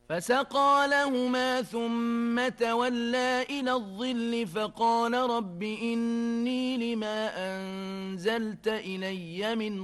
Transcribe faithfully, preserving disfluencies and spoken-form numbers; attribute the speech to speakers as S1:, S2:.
S1: فسقى لهما ثم تولى إلى الظل فقال رب إني لما أنزلت إلي من